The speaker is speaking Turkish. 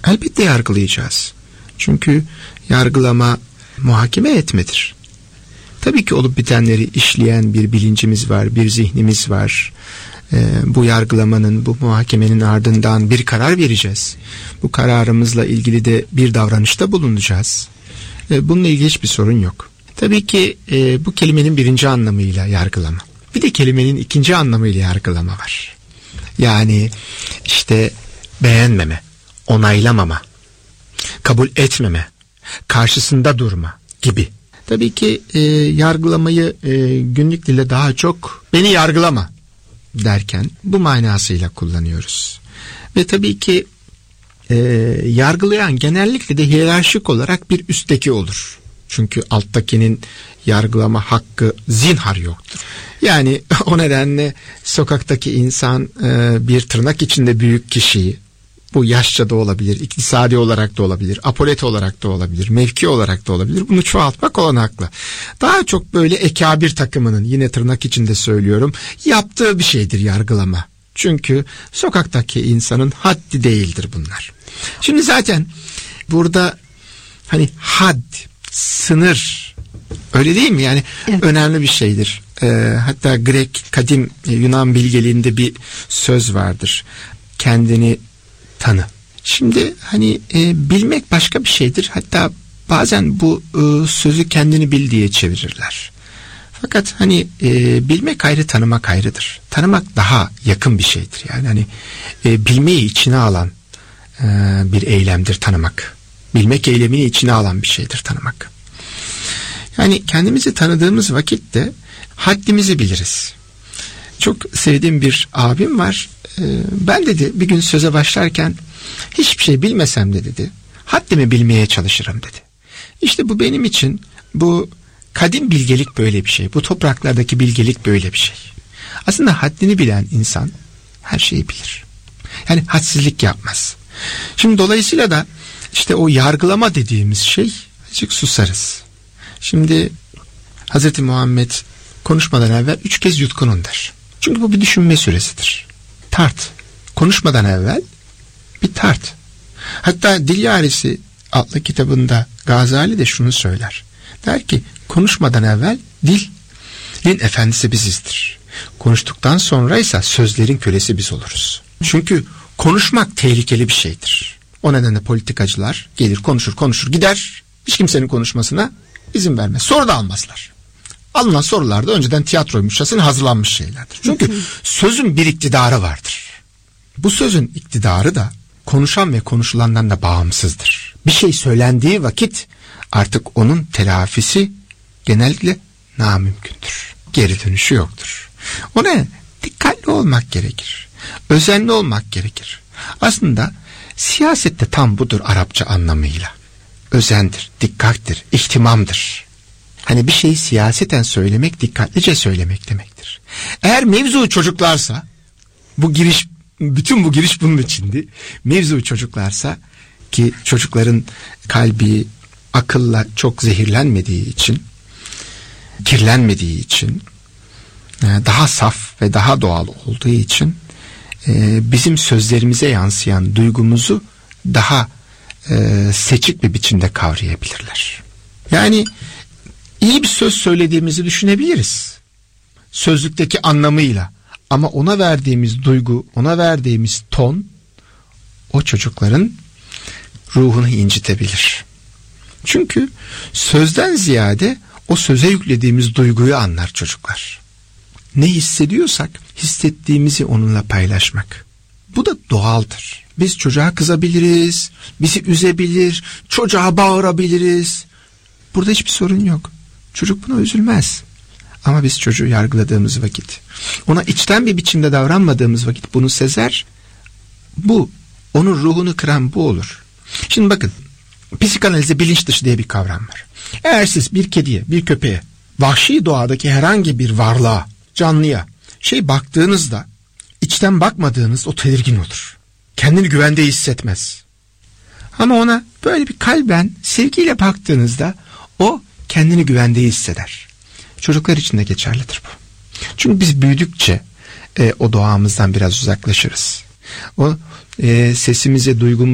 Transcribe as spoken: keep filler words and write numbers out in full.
Elbette yargılayacağız. Çünkü yargılama muhakeme etmedir. Tabii ki olup bitenleri işleyen bir bilincimiz var, bir zihnimiz var. Ee, bu yargılamanın, bu muhakemenin ardından bir karar vereceğiz. Bu kararımızla ilgili de bir davranışta bulunacağız. Ee, bununla ilgili hiçbir sorun yok. Tabii ki e, bu kelimenin birinci anlamıyla yargılama. Bir de kelimenin ikinci anlamıyla yargılama var. Yani işte beğenmeme, onaylamama, kabul etmeme, karşısında durma gibi. Tabii ki e, yargılamayı e, günlük dille daha çok beni yargılama derken bu manasıyla kullanıyoruz. Ve tabii ki e, yargılayan genellikle de hiyerarşik olarak bir üstteki olur. Çünkü alttakinin yargılama hakkı zinhar yoktur. Yani o nedenle sokaktaki insan e, bir tırnak içinde büyük kişiyi, bu yaşça da olabilir, iktisadi olarak da olabilir, apolet olarak da olabilir, mevki olarak da olabilir. Bunu çoğaltmak olanaklı. Daha çok böyle ekabir takımının, yine tırnak içinde söylüyorum, yaptığı bir şeydir yargılama. Çünkü sokaktaki insanın haddi değildir bunlar. Şimdi zaten burada hani had, sınır, öyle değil mi? Yani evet, önemli bir şeydir. Ee, hatta Grek, kadim Yunan bilgeliğinde bir söz vardır. Kendini tanı. Şimdi hani e, bilmek başka bir şeydir. Hatta bazen bu e, sözü kendini bil diye çevirirler. Fakat hani e, bilmek ayrı, tanımak ayrıdır. Tanımak daha yakın bir şeydir. Yani hani e, bilmeyi içine alan e, bir eylemdir tanımak. Bilmek eylemini içine alan bir şeydir tanımak. Yani kendimizi tanıdığımız vakitte haddimizi biliriz. Çok sevdiğim bir abim var. Ben dedi bir gün söze başlarken hiçbir şey bilmesem de dedi haddimi bilmeye çalışırım dedi. İşte bu benim için, bu kadim bilgelik böyle bir şey. Bu topraklardaki bilgelik böyle bir şey. Aslında haddini bilen insan her şeyi bilir. Yani hadsizlik yapmaz. Şimdi dolayısıyla da işte o yargılama dediğimiz şey, azıcık susarız. Şimdi Hazreti Muhammed konuşmadan evvel üç kez yutkunun der. Çünkü bu bir düşünme süresidir. Tart. Konuşmadan evvel bir tart. Hatta Dil Yarisi adlı kitabında Gazali de şunu söyler. Der ki konuşmadan evvel dil, dilin efendisi bizizdir. Konuştuktan sonra ise sözlerin kölesi biz oluruz. Çünkü konuşmak tehlikeli bir şeydir. O nedenle politikacılar gelir konuşur konuşur gider. Hiç kimsenin konuşmasına izin vermez. Soru da almazlar. Alınan sorularda önceden tiyatroymuşçasına hazırlanmış şeylerdir. Çünkü sözün bir iktidarı vardır. Bu sözün iktidarı da konuşan ve konuşulandan da bağımsızdır. Bir şey söylendiği vakit artık onun telafisi genellikle namümkündür. Geri dönüşü yoktur. O ne? Dikkatli olmak gerekir. Özenli olmak gerekir. Aslında siyasette tam budur Arapça anlamıyla. Özendir, dikkattir, ihtimamdır. Hani bir şeyi siyaseten söylemek, dikkatlice söylemek demektir. Eğer mevzu çocuklarsa, bu giriş, bütün bu giriş bunun içindi. Mevzu çocuklarsa, ki çocukların kalbi akılla çok zehirlenmediği için, kirlenmediği için, daha saf ve daha doğal olduğu için bizim sözlerimize yansıyan duygumuzu daha seçik bir biçimde kavrayabilirler. Yani iyi bir söz söylediğimizi düşünebiliriz. Sözlükteki anlamıyla. Ama ona verdiğimiz duygu, ona verdiğimiz ton o çocukların ruhunu incitebilir. Çünkü sözden ziyade o söze yüklediğimiz duyguyu anlar çocuklar. Ne hissediyorsak hissettiğimizi onunla paylaşmak. Bu da doğaldır. Biz çocuğa kızabiliriz, bizi üzebilir, çocuğa bağırabiliriz. Burada hiçbir sorun yok. Çocuk buna üzülmez. Ama biz çocuğu yargıladığımız vakit, ona içten bir biçimde davranmadığımız vakit bunu sezer. Bu, onun ruhunu kıran bu olur. Şimdi bakın, psikanalizde bilinç dışı diye bir kavram var. Eğer siz bir kediye, bir köpeğe, vahşi doğadaki herhangi bir varlığa, canlıya şey baktığınızda, içten bakmadığınız o tedirgin olur. Kendini güvende hissetmez. Ama ona böyle bir kalben, sevgiyle baktığınızda o kendini güvende hisseder. Çocuklar için de geçerlidir bu. Çünkü biz büyüdükçe e, o doğamızdan biraz uzaklaşırız. O e, sesimize, duygumuza